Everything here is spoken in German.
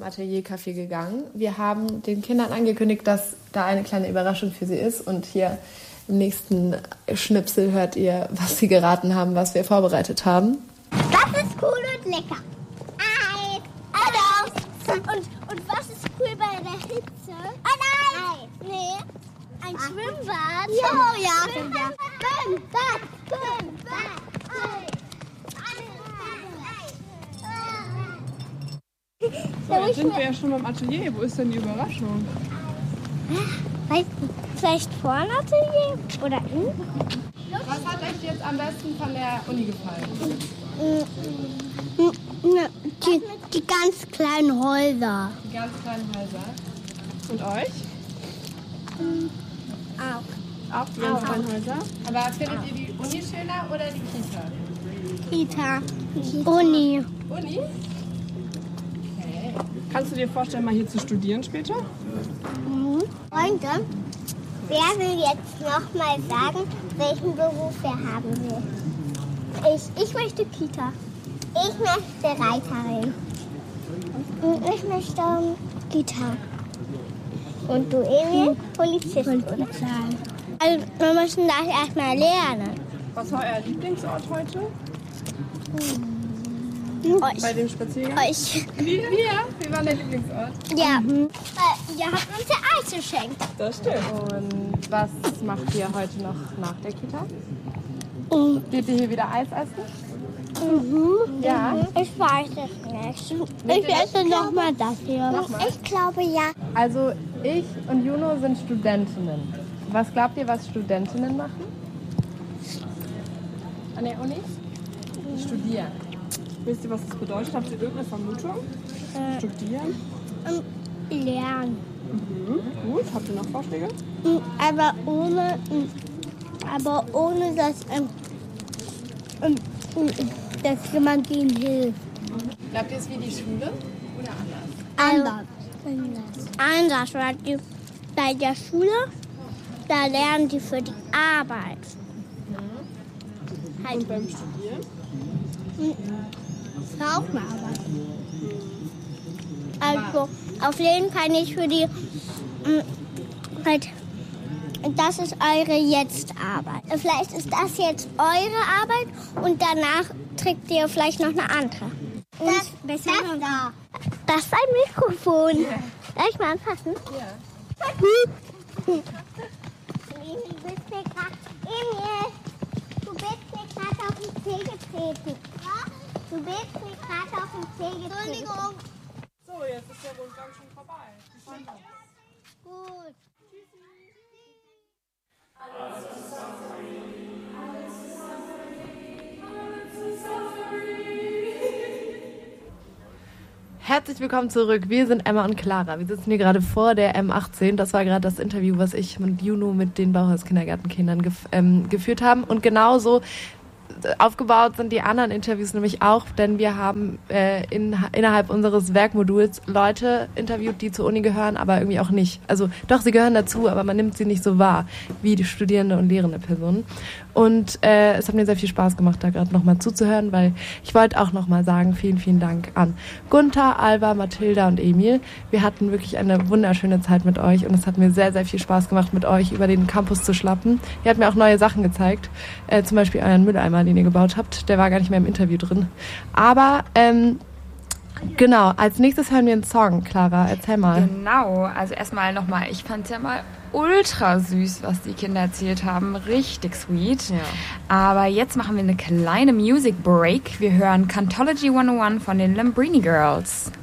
Ateliercafé gegangen. Wir haben den Kindern angekündigt, dass da eine kleine Überraschung für sie ist. Und hier im nächsten Schnipsel hört ihr, was sie geraten haben, was wir vorbereitet haben. Das ist cool und lecker. Eis. Und was ist cool bei der Hitze? Ein Eis. Nee. Ein Schwimmbad. Ja. Schwimmbad. So, jetzt sind wir ja schon beim Atelier. Wo ist denn die Überraschung? Weiß nicht. Vielleicht vor dem Atelier oder in? Was hat euch jetzt am besten von der Uni gefallen? Die ganz kleinen Häuser. Die ganz kleinen Häuser. Und euch? Auch. Auch die ganz kleinen Häuser? Aber findet ihr die Uni schöner oder die Kita? Kita. Uni. Uni? Kannst du dir vorstellen, mal hier zu studieren später? Freunde, wer will jetzt noch mal sagen, welchen Beruf er haben will? Ich möchte Kita. Ich möchte Reiterin. Und ich möchte Kita. Und du, Emil? Polizist. Also, wir müssen das erstmal lernen. Was war euer Lieblingsort heute? Bei dem Spaziergang? Euch. Wir waren der Lieblingsort. Ja. Ihr habt uns ja Eis geschenkt. Das stimmt. Und was macht ihr heute noch nach der Kita? Geht ihr hier wieder Eis essen? Ja. Ich weiß es nicht. Ich esse nochmal das hier. Ich glaube ja. Also ich und Juno sind Studentinnen. Was glaubt ihr, was Studentinnen machen? An der Uni? Studieren. Wisst ihr, was das bedeutet? Habt ihr irgendeine Vermutung? Studieren? Lernen. Gut. Habt ihr noch Vorschläge? Aber ohne dass jemand ihnen hilft. Glaubt ihr, es ist wie die Schule oder anders? Anders, weil bei der Schule, da lernen die für die Arbeit. Und beim Studieren? Das war auch eine Arbeit. Also auf jeden Fall nicht für die, das ist eure Jetzt-Arbeit. Vielleicht ist das jetzt eure Arbeit und danach trägt ihr vielleicht noch eine andere. Das da. Das ist ein Mikrofon. Darf ich mal anfassen? Ja. Emil, du bist mir gerade auf den Zeh getreten. Du bist mir gerade auf den Zeh getreten. Entschuldigung. So, jetzt ist der Rundgang schon vorbei. Gut. Herzlich willkommen zurück. Wir sind Emma und Clara. Wir sitzen hier gerade vor der M18. Das war gerade das Interview, was ich mit Juno mit den Bauhaus-Kindergartenkindern geführt haben. Und genauso aufgebaut sind die anderen Interviews nämlich auch, denn wir haben innerhalb unseres Werkmoduls Leute interviewt, die zur Uni gehören, aber irgendwie auch nicht. Also doch, sie gehören dazu, aber man nimmt sie nicht so wahr wie die studierende und lehrende Personen. Und es hat mir sehr viel Spaß gemacht, da gerade nochmal zuzuhören, weil ich wollte auch nochmal sagen, vielen, vielen Dank an Gunther, Alba, Mathilda und Emil. Wir hatten wirklich eine wunderschöne Zeit mit euch und es hat mir sehr, sehr viel Spaß gemacht, mit euch über den Campus zu schlappen. Ihr habt mir auch neue Sachen gezeigt, zum Beispiel euren Mülleimer, den ihr gebaut habt. Der war gar nicht mehr im Interview drin. Aber genau, als nächstes hören wir einen Song. Clara, erzähl mal. Genau, also erstmal nochmal, ich fand es ja mal ultra süß, was die Kinder erzählt haben. Richtig sweet. Ja. Aber jetzt machen wir eine kleine Music Break. Wir hören Cantology 101 von den Lambrini Girls.